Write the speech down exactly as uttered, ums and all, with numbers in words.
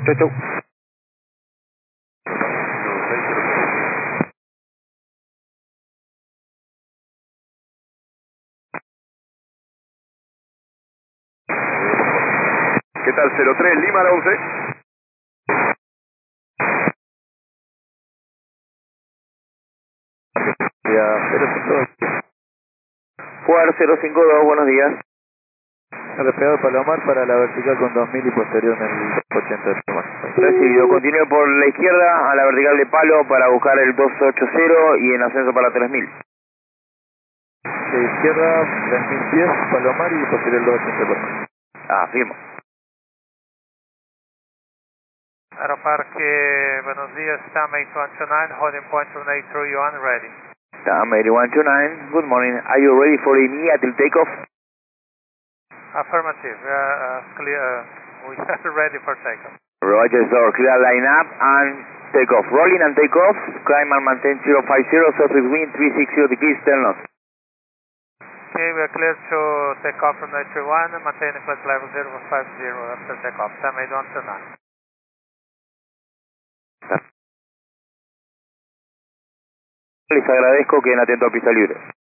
Chau, chau. ¿Qué tal? cero tres Lima la once. cero cinco dos. Juar cero cinco dos, buenos días. Despegado Palomar para la vertical con dos mil y posterior en el ochenta de Palomar. Recibido. Continúe por la izquierda a la vertical de Palo para buscar el dos ochenta y en ascenso para tres mil. De izquierda, tres mil diez Palomar y posterior dos ochenta Palomar. Ah, firmo. Aeroparque, buenos días, Tam eight one two nine, holding point one eight three one, ready. Tam eight one two nine, good morning. Are you ready for immediate takeoff? Affirmative, uh, uh, clear, uh, we are ready for takeoff. Roger, sir. Clear line up and take off. Rolling and take off. Climb and maintain zero five zero, surface wind three six zero degrees, ten knots. Okay, we are clear to take off from nine three one, maintaining flight level zero five zero after takeoff, Tam eight one two nine. Les agradezco que queden atentos a pista libre.